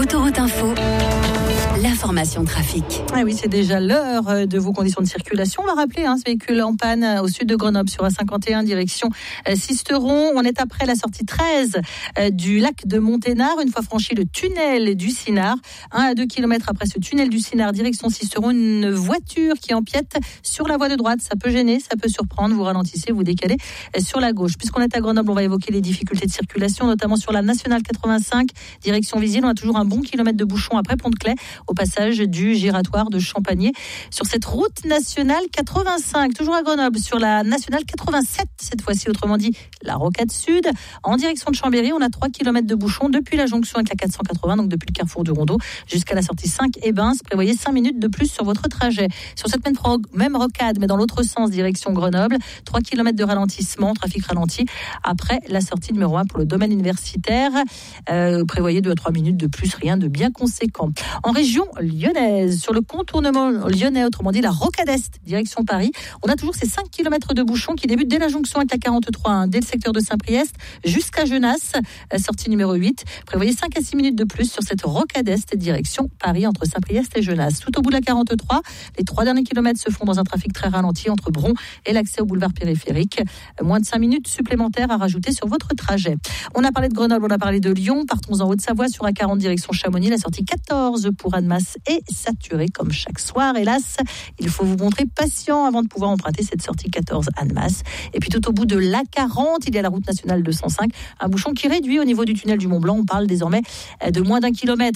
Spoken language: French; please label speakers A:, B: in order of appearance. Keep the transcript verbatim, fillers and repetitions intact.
A: Autoroute Info, l'information trafic.
B: Ah oui, c'est déjà l'heure de vos conditions de circulation. On va rappeler hein, ce véhicule en panne au sud de Grenoble sur A cinquante et un, direction Sisteron. On est après la sortie treize du lac de Monténard. Une fois franchi le tunnel du Cinard, un à deux kilomètres après ce tunnel du Cinard, direction Sisteron, une voiture qui empiète sur la voie de droite. Ça peut gêner, ça peut surprendre. Vous ralentissez, vous décalez sur la gauche. Puisqu'on est à Grenoble, on va évoquer les difficultés de circulation, notamment sur la nationale quatre-vingt-cinq, direction Vizille. On a toujours un bon kilomètre de bouchon après Pont-de-Claix, au passage du giratoire de Champagné. Sur cette route nationale quatre-vingt-cinq, toujours à Grenoble, sur la nationale quatre-vingt-sept, cette fois-ci, autrement dit la Rocade Sud, en direction de Chambéry, on a trois kilomètres de bouchon depuis la jonction avec la quatre cent quatre-vingts, donc depuis le carrefour du Rondeau jusqu'à la sortie cinq et Bains. Prévoyez cinq minutes de plus sur votre trajet. Sur cette même, pro- même rocade, mais dans l'autre sens, direction Grenoble, trois kilomètres de ralentissement, trafic ralenti après la sortie numéro un pour le domaine universitaire. Euh, prévoyez deux à trois minutes de plus, rien de bien conséquent. En région lyonnaise, sur le contournement lyonnais, autrement dit la Rocade Est, direction Paris, on a toujours ces cinq kilomètres de bouchons qui débutent dès la jonction avec la quarante-trois, hein, dès le secteur de Saint-Priest jusqu'à Genasse, sortie numéro huit. Prévoyez cinq à six minutes de plus sur cette Rocade Est, direction Paris, entre Saint-Priest et Genasse. Tout au bout de la quarante-trois, les trois derniers kilomètres se font dans un trafic très ralenti entre Bron et l'accès au boulevard périphérique. Moins de cinq minutes supplémentaires à rajouter sur votre trajet. On a parlé de Grenoble, on a parlé de Lyon. Partons en Haute-Savoie sur A quarante, direction Chamonix. La sortie quatorze pour Annemasse est saturée comme chaque soir. Hélas, il faut vous montrer patient avant de pouvoir emprunter cette sortie quatorze Annemasse. Et puis tout au bout de l'A quarante, il y a la route nationale deux cent cinq. Un bouchon qui réduit au niveau du tunnel du Mont-Blanc. On parle désormais de moins d'un kilomètre.